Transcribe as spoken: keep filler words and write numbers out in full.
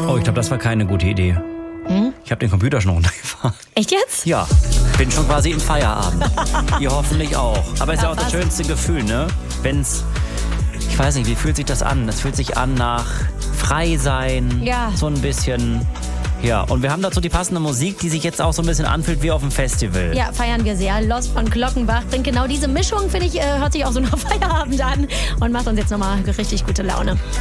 Oh, ich glaube, das war keine gute Idee. Hm? Ich habe den Computer schon runtergefahren. Echt jetzt? Ja, bin schon quasi im Feierabend. Ihr hoffentlich auch. Aber es ist ja auch das was? schönste Gefühl, ne? Wenn's, ich weiß nicht, wie fühlt sich das an? Es fühlt sich an nach frei sein, Ja. so ein bisschen. Ja, und wir haben dazu die passende Musik, die sich jetzt auch so ein bisschen anfühlt wie auf dem Festival. Ja, feiern wir sehr. Lost von Glockenbach bringt genau diese Mischung, finde ich, äh, hört sich auch so nach Feierabend an und macht uns jetzt nochmal richtig gute Laune.